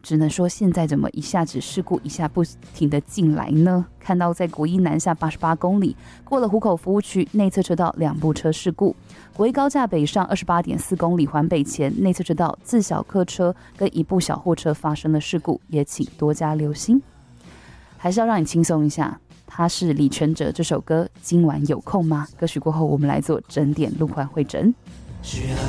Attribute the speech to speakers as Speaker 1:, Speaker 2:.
Speaker 1: 只能说现在怎么一下子事故一下不停的进来呢？看到在国一南下88公里过了湖口服务区内侧车道2部车事故，国一高架北上28.4公里环北前内侧车道自小客车跟1部小货车发生了事故，也请多加留心。还是要让你轻松一下，他是李全哲这首歌今晚有空吗？歌曲过后我们来做整点路况会诊。
Speaker 2: 需要